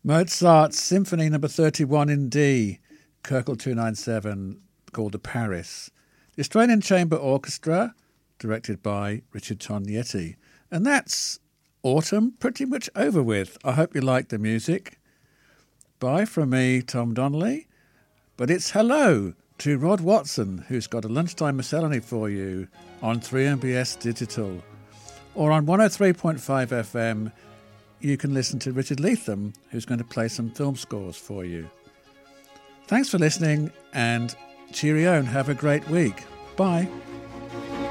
Mozart's Symphony No. 31 in D, Köchel 297, called the Paris. The Australian Chamber Orchestra, directed by Richard Tognetti. And that's autumn pretty much over with. I hope you like the music. Bye from me, Tom Donnelly. But it's hello to Rod Watson, who's got a lunchtime miscellany for you on 3MBS Digital. Or on 103.5 FM, you can listen to Richard Leatham, who's going to play some film scores for you. Thanks for listening, and cheerio and have a great week. Bye.